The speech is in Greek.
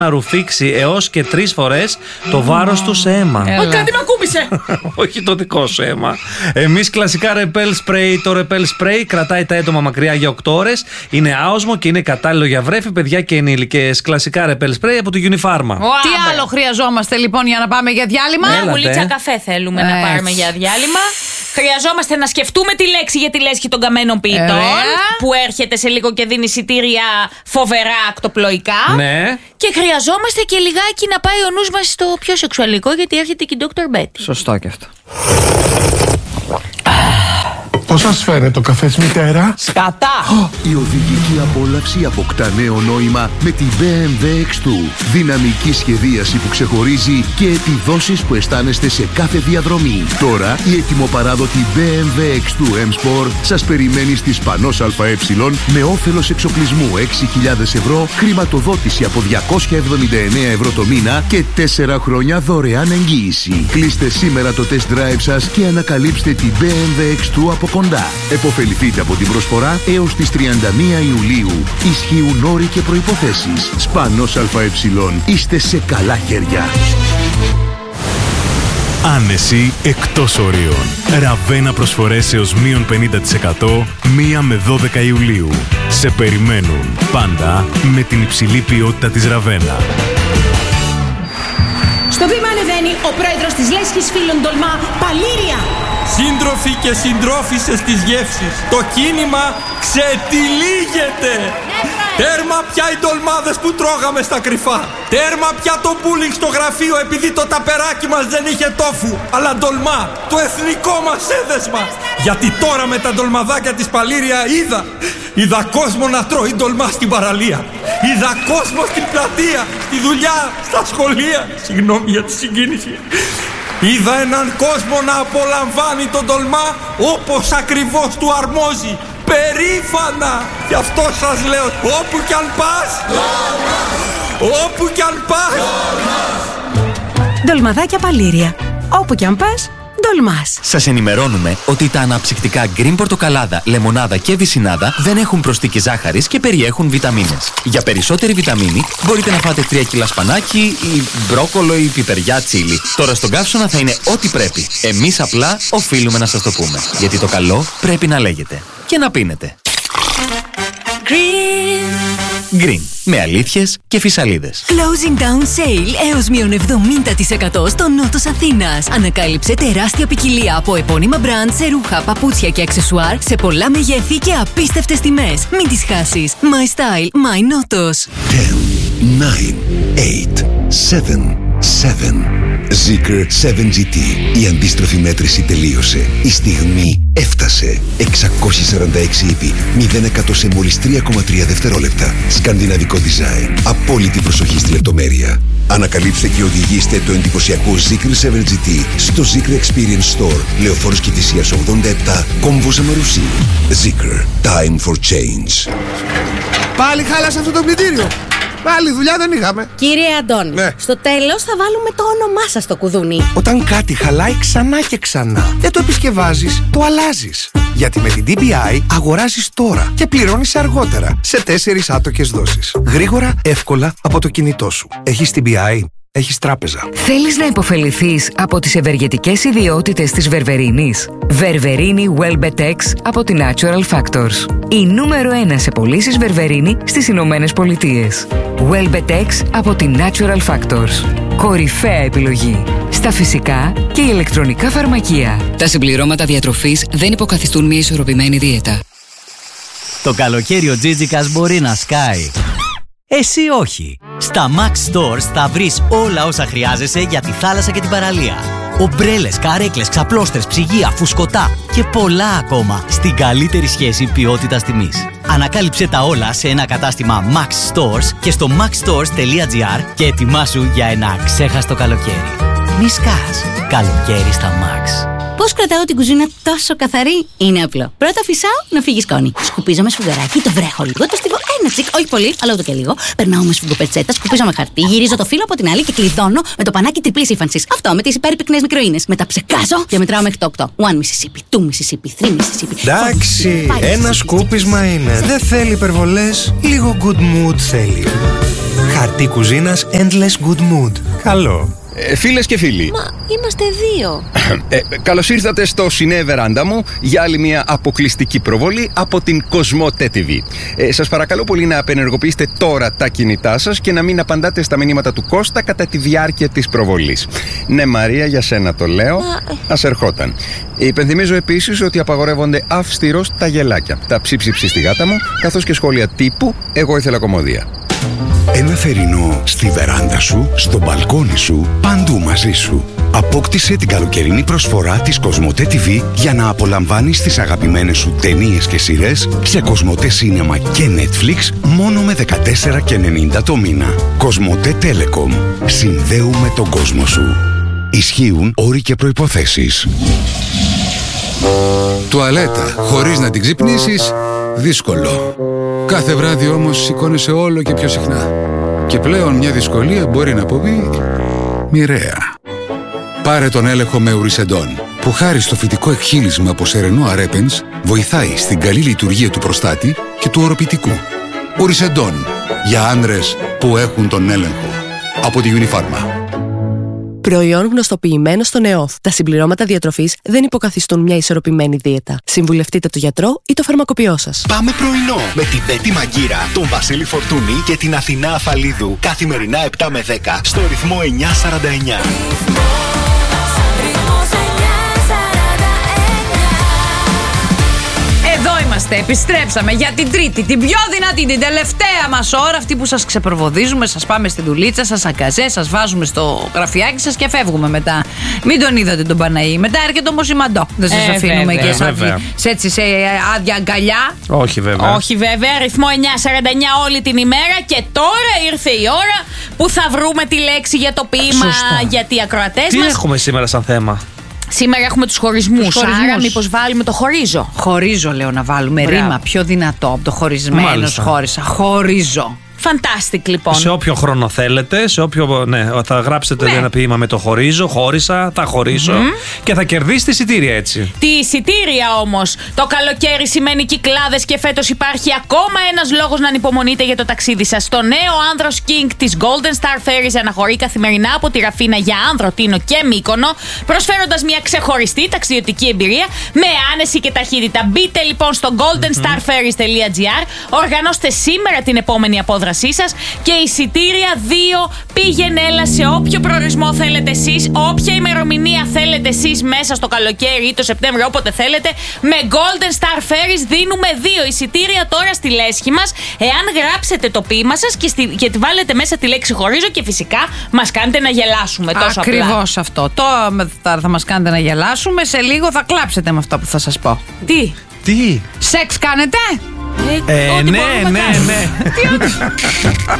να ρουφήξει έως και 3 φορές το βάρος του σε αίμα. Κάτι με ακούμπησε. Όχι το δικό σου αίμα. Εμείς κλασικά Repel Spray. Το Repel Spray κρατάει τα έντομα μακριά για 8 ώρες. Είναι άοσμο και είναι κατάλληλο για βρέφη, παιδιά και ενήλικες. Κλασικά Repel Spray από το Unifarma. Τι άλλο χρειαζόμαστε λοιπόν για να πάμε για διάλειμμα? Μια γουλίτσα καφέ θέλουμε να πάρουμε για διάλειμμα. Χρειαζόμαστε να σκεφτούμε τη λέξη για τη λέσχη των καμένων ποιητών, που έρχεται σε λίγο και δίνει εισιτήρια φοβερά ακτοπλοϊκά. Ναι. Και χρειαζόμαστε και λιγάκι να πάει ο νους μας στο πιο σεξουαλικό, γιατί έρχεται και η Dr. Betty. Σωστό και αυτό. Πώς σας φαίνεται ο καφές, μητέρα? Σκατά! Η οδηγική απόλαυση αποκτά νέο νόημα με τη BMW X2. Δυναμική σχεδίαση που ξεχωρίζει και επιδόσεις που αισθάνεστε σε κάθε διαδρομή. Τώρα η ετοιμοπαράδοτη BMW X2 M Sport σας περιμένει στη Σπανός ΑΕ με όφελος εξοπλισμού 6.000 ευρώ, χρηματοδότηση από 279 ευρώ το μήνα και 4 χρόνια δωρεάν εγγύηση. Κλείστε σήμερα το test drive σας και ανακαλύψτε τη BMW X2 από κοντά. Εποφεληθείτε από την προσφορά έως τις 31 Ιουλίου. Ισχύουν όροι και προϋποθέσεις. Σπανός ΑΕ. Είστε σε καλά χέρια. Άνεση εκτός ορίων. Ραβένα προσφορές έως μείον 50% 1 με 12 Ιουλίου. Σε περιμένουν πάντα με την υψηλή ποιότητα της Ραβένα. Στο βήμα ανεβαίνει ο πρόεδρος της Λέσχης Φίλων Ντολμά, Παλήρια. Σύντροφοι και συντρόφισσες της γεύσης, το κίνημα ξετυλίγεται. Τέρμα πια οι ντολμάδες που τρώγαμε στα κρυφά. Τέρμα πια το μπούλινγκ στο γραφείο επειδή το ταπεράκι μας δεν είχε τόφου, αλλά ντολμά, το εθνικό μας έδεσμα. Γιατί τώρα με τα ντολμαδάκια της Παλήρια είδα κόσμο να τρώει ντολμά στην παραλία. Είδα κόσμο στην πλατεία, στη δουλειά, στα σχολεία. Συγγνώμη για τη συγκίνηση. Είδα έναν κόσμο να απολαμβάνει τον ντολμά όπως ακριβώς του αρμόζει. Περήφανα! Γι' αυτό σας λέω, όπου κι αν πας, όπου κι αν πας. Ντολμαδάκια Παλήρια. Όπου κι αν πας, ντολμάς. Σας ενημερώνουμε ότι τα αναψυκτικά γκριν πορτοκαλάδα, λεμονάδα και βυσσινάδα δεν έχουν προσθήκη ζάχαρης και περιέχουν βιταμίνες. Για περισσότερη βιταμίνη μπορείτε να φάτε 3 κιλά σπανάκι ή μπρόκολο ή πιπεριά τσίλι. Τώρα στον καύσωνα θα είναι ό,τι πρέπει. Εμείς απλά οφείλουμε να σας το πούμε. Γιατί το καλό πρέπει να λέγεται και να πίνετε. Green. Με αλήθειες και φυσαλίδες. Closing down sale έως μείον 70% στο νότος Αθήνας. Ανακάλυψε τεράστια ποικιλία από επώνυμα μπραντ σε ρούχα, παπούτσια και αξεσουάρ σε πολλά μεγέθη και απίστευτες τιμές. Μην τις χάσεις. My style, my νότος. 10, 9, 8, 7, 7. Zeekr 7GT. Η αντίστροφη μέτρηση τελείωσε. Η στιγμή έφτασε. 646 ύπη. 0% σε μόλις 3,3 δευτερόλεπτα. Σκανδιναβικό design. Απόλυτη προσοχή στη λεπτομέρεια. Ανακαλύψτε και οδηγήστε το εντυπωσιακό Zeekr 7GT στο Zeekr Experience Store. Λεωφόρος Κηφισίας 87, κόμβος Αμαρουσί. Zeekr. Time for change. Πάλι χάλασε αυτό το πλυντήριο. Άλλη δουλειά δεν είχαμε. Κύριε Αντών, στο τέλος θα βάλουμε το όνομά σας στο κουδούνι. Όταν κάτι χαλάει ξανά και ξανά, δεν το επισκευάζεις, το αλλάζεις. Γιατί με την DBI αγοράζεις τώρα και πληρώνεις αργότερα σε 4 άτοκες δόσεις. Γρήγορα, εύκολα από το κινητό σου. Έχεις DBI. Έχεις τράπεζα. Θέλεις να υποφεληθείς από τις ευεργετικές ιδιότητες της βερβερίνης? Βερβερίνη Welbetex από τη Natural Factors. Η νούμερο 1 σε πωλήσεις βερβερίνη στις Ηνωμένες Πολιτείες. Welbetex από τη Natural Factors. Κορυφαία επιλογή στα φυσικά και ηλεκτρονικά φαρμακεία. Τα συμπληρώματα διατροφής δεν υποκαθιστούν μια ισορροπημένη δίαιτα. Το καλοκαίρι ο Τζίτζικας μπορεί να σκάει. Εσύ όχι. Στα Max Stores θα βρεις όλα όσα χρειάζεσαι για τη θάλασσα και την παραλία. Ομπρέλες, καρέκλες, ξαπλώστρες, ψυγεία, φουσκωτά και πολλά ακόμα στην καλύτερη σχέση ποιότητας τιμής. Ανακάλυψε τα όλα σε ένα κατάστημα Max Stores και στο maxstores.gr και ετοιμάσου για ένα ξέχαστο καλοκαίρι. Μη σκάς. Καλοκαίρι στα Max. Πώς κρατάω την κουζίνα τόσο καθαρή? Είναι απλό. Πρώτα φυσάω να φύγει σκόνη. Σκουπίζω με σφουγγαράκι, το βρέχω λίγο, το στιβώ ένα τσικ, όχι πολύ, αλλά ούτε και λίγο. Περνάω με σφουγγοπετσέτα, σκουπίζω με χαρτί, γυρίζω το φύλλο από την άλλη και κλειδώνω με το πανάκι τριπλής ύφανσης. Αυτό με τις υπέρπυκνες μικροίνες. Μετά ψεκάζω και μετράω μέχρι το 8. 1 Mississippi, 2 Mississippi, 3 Mississippi. Εντάξει, ένα σκούπισμα είναι. Δεν θέλει υπερβολές, λίγο good mood θέλει. Χαρτί κουζίνας Endless Good Mood. Καλό. Φίλες και φίλοι. Μα είμαστε 2. Καλώς ήρθατε στο Σινέ Βεράντα μου για άλλη μια αποκλειστική προβολή από την Κοσμοτέ TV. Σας παρακαλώ πολύ να απενεργοποιήσετε τώρα τα κινητά σας και να μην απαντάτε στα μηνύματα του Κώστα κατά τη διάρκεια της προβολής. Ναι, Μαρία, για σένα το λέω. Ας ερχόταν. Υπενθυμίζω επίσης ότι απαγορεύονται αυστηρώς τα γελάκια, τα ψίψιψη στη γάτα μου, καθώς και σχόλια τύπου «Εγώ ήθελα κομμωδία». Ένα θερινό στη βεράντα σου, στο μπαλκόνι σου, παντού μαζί σου. Απόκτησε την καλοκαιρινή προσφορά της Κοσμοτέ TV για να απολαμβάνεις τις αγαπημένες σου ταινίες και σειρές σε Κοσμοτέ Σίνεμα και Netflix μόνο με 14,90 το μήνα. Κοσμοτέ Telecom. Συνδέουμε τον κόσμο σου. Ισχύουν όροι και προϋποθέσεις. Τουαλέτα χωρίς να την ξυπνήσεις, δύσκολο. Κάθε βράδυ όμως σηκώνεσαι όλο και πιο συχνά. Και πλέον μια δυσκολία μπορεί να αποβεί μοιραία. Πάρε τον έλεγχο με Ουρισεντόν, που χάρη στο φυτικό εκχύλισμα από σερενό αρέπενς βοηθάει στην καλή λειτουργία του προστάτη και του οροπητικού. Ουρισεντόν, για άνδρες που έχουν τον έλεγχο. Από τη Unifarma. Προϊόν γνωστοποιημένο στον ΕΟΦ. Τα συμπληρώματα διατροφής δεν υποκαθιστούν μια ισορροπημένη δίαιτα. Συμβουλευτείτε τον γιατρό ή το φαρμακοποιό σας. Πάμε πρωινό με την Πέτη Μαγκύρα, τον Βασίλη Φορτούνη και την Αθηνά Αφαλίδου. Καθημερινά 7 με 10 στο ρυθμό 949. Εδώ είμαστε, επιστρέψαμε για την τρίτη, την πιο δυνατή, την τελευταία μας ώρα. Αυτή που σας ξεπροβοδίζουμε, σας πάμε στην δουλίτσα, σας αγκαζέ, σας βάζουμε στο γραφιάκι σας και φεύγουμε μετά. Μην τον είδατε τον Παναή. Μετά έρχεται όμως η Μαντό. Δεν σας αφήνουμε και σε άδεια αγκαλιά. Όχι βέβαια. Όχι βέβαια. Ρυθμό 949 όλη την ημέρα. Και τώρα ήρθε η ώρα που θα βρούμε τη λέξη για το ποίημα. Γιατί οι ακροατές μας. Τι έχουμε σήμερα σαν θέμα? Σήμερα έχουμε τους χωρισμούς. Άρα μήπως βάλουμε το χωρίζω? Χωρίζω, λέω, να βάλουμε. Μπράβο. Ρήμα πιο δυνατό από το χωρισμένος. Χώρισα. Χωρίζω. Fantastic, λοιπόν. Σε όποιο χρόνο θέλετε, θα γράψετε ένα ποίημα με το χωρίζω, χώρισα, θα χωρίσω και θα κερδίσετε εισιτήρια έτσι. Τι εισιτήρια όμως? Το καλοκαίρι σημαίνει κυκλάδες και φέτος υπάρχει ακόμα ένας λόγος να ανυπομονείτε για το ταξίδι σας. Το νέο Άνδρος King της Golden Star Ferries αναχωρεί καθημερινά από τη Ραφίνα για Άνδρο, Τίνο και Μύκονο, προσφέροντας μια ξεχωριστή ταξιδιωτική εμπειρία με άνεση και ταχύτητα. Μπείτε λοιπόν στο goldenstarferries.gr, οργανώστε σήμερα την επόμενη απόδραση σας και εισιτήρια 2 πήγαινε έλα σε όποιο προορισμό θέλετε εσείς, όποια ημερομηνία θέλετε εσείς μέσα στο καλοκαίρι ή το Σεπτέμβριο, όποτε θέλετε. Με Golden Star Ferries δίνουμε 2 εισιτήρια τώρα στη λέσχη μας, εάν γράψετε το ποίημα σας και τη βάλετε μέσα τη λέξη χωρίζω και φυσικά μας κάνετε να γελάσουμε. Τόσο ακριβώς αυτό. Τώρα θα μας κάνετε να γελάσουμε, σε λίγο θα κλάψετε με αυτό που θα σας πω. Τι? Σεξ κάνετε? Ναι. Τι